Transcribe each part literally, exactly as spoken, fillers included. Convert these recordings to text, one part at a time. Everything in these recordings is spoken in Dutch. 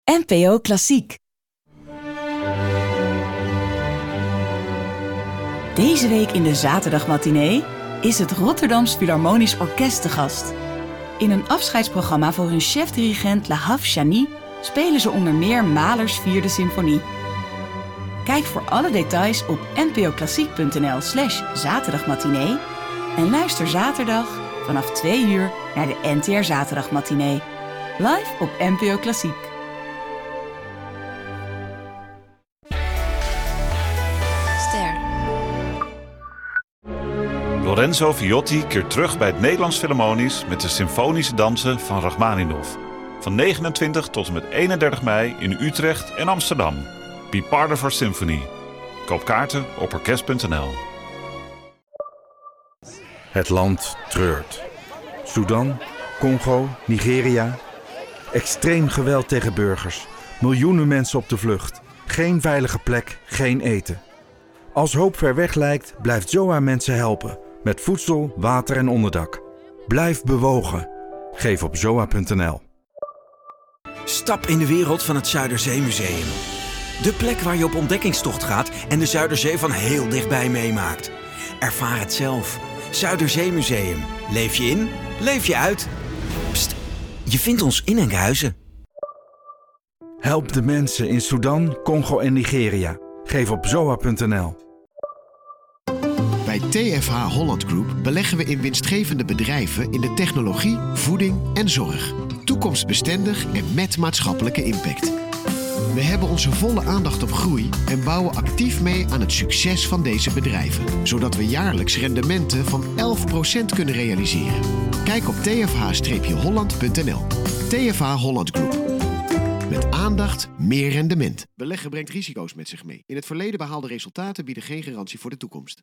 N P O Klassiek. Deze week in de zaterdagmatinee is het Rotterdams Philharmonisch Orkest te gast. In een afscheidsprogramma voor hun chef-dirigent Lahav Shani spelen ze onder meer Mahlers vierde symfonie. Kijk voor alle details op npoklassiek.nl slash zaterdagmatinee en luister zaterdag vanaf twee uur naar de N T R Zaterdagmatinee. Live op N P O Klassiek. Lorenzo Viotti keert terug bij het Nederlands Philharmonisch met de symfonische dansen van Rachmaninov. Van negenentwintig tot en met eenendertig mei in Utrecht en Amsterdam. Be part of our symphony. Koop kaarten op orkest punt n l. Het land treurt. Sudan, Congo, Nigeria. Extreem geweld tegen burgers. Miljoenen mensen op de vlucht. Geen veilige plek, geen eten. Als hoop ver weg lijkt, blijft Z O A mensen helpen. Met voedsel, water en onderdak. Blijf bewogen. Geef op zoa punt n l. Stap in de wereld van het Zuiderzeemuseum. De plek waar je op ontdekkingstocht gaat en de Zuiderzee van heel dichtbij meemaakt. Ervaar het zelf. Zuiderzeemuseum. Leef je in, leef je uit. Pst, je vindt ons in Enkhuizen. Help de mensen in Sudan, Congo en Nigeria. Geef op zoa punt n l. Bij T F H Holland Group beleggen we in winstgevende bedrijven in de technologie, voeding en zorg. Toekomstbestendig en met maatschappelijke impact. We hebben onze volle aandacht op groei en bouwen actief mee aan het succes van deze bedrijven. Zodat we jaarlijks rendementen van elf procent kunnen realiseren. Kijk op t f h holland punt n l. T F H Holland Group. Met aandacht, meer rendement. Beleggen brengt risico's met zich mee. In het verleden behaalde resultaten bieden geen garantie voor de toekomst.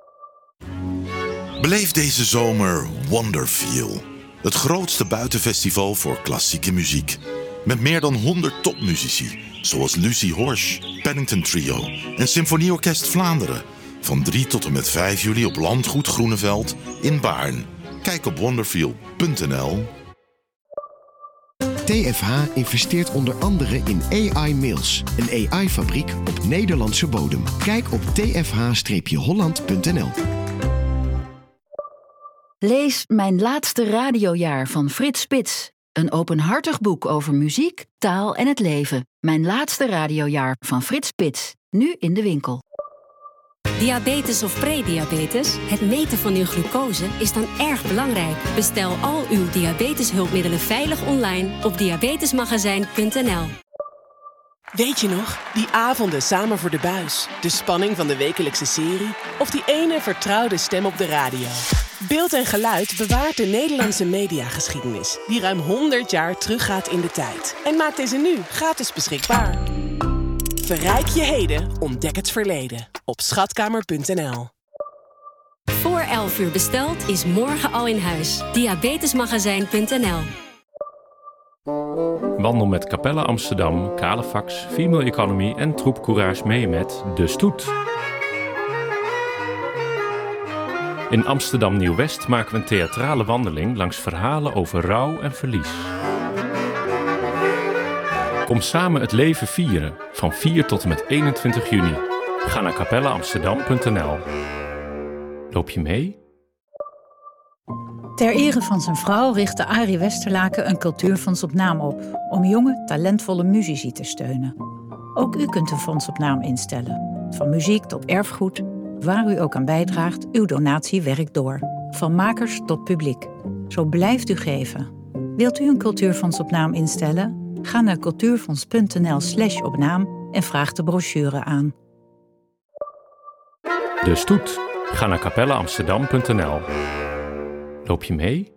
Beleef deze zomer Wonderfeel. Het grootste buitenfestival voor klassieke muziek. Met meer dan honderd topmuzici. Zoals Lucie Horsch, Paddington Trio en Symfonieorkest Vlaanderen. Van drie tot en met vijf juli op Landgoed Groeneveld in Baarn. Kijk op wonderfeel punt n l. T F H investeert onder andere in A I Mills, een A I-fabriek op Nederlandse bodem. Kijk op t f h holland punt n l. Lees Mijn laatste radiojaar van Frits Spits. Een openhartig boek over muziek, taal en het leven. Mijn laatste radiojaar van Frits Spits. Nu in de winkel. Diabetes of prediabetes? Het meten van uw glucose is dan erg belangrijk. Bestel al uw diabeteshulpmiddelen veilig online op diabetesmagazijn punt n l. Weet je nog? Die avonden samen voor de buis. De spanning van de wekelijkse serie. Of die ene vertrouwde stem op de radio. Beeld en geluid bewaart de Nederlandse mediageschiedenis. Die ruim honderd jaar teruggaat in de tijd. En maakt deze nu gratis beschikbaar. Verrijk je heden, ontdek het verleden. Op schatkamer punt n l. Voor elf uur besteld is morgen al in huis. diabetesmagazijn punt n l. Wandel met Capella Amsterdam, Calefax, Female Economy en Troep Courage mee met De Stoet. In Amsterdam Nieuw-West maken we een theatrale wandeling langs verhalen over rouw en verlies. Kom samen het leven vieren van vier tot en met eenentwintig juni. Ga naar capella amsterdam punt n l. Loop je mee? Ter ere van zijn vrouw richtte Arie Westerlaken een cultuurfonds op naam op om jonge, talentvolle muzici te steunen. Ook u kunt een fonds op naam instellen. Van muziek tot erfgoed, waar u ook aan bijdraagt, uw donatie werkt door. Van makers tot publiek. Zo blijft u geven. Wilt u een cultuurfonds op naam instellen? Ga naar cultuurfonds punt n l slash op naam en vraag de brochure aan. De Stoet. Ga naar capella amsterdam punt n l. Loop je mee?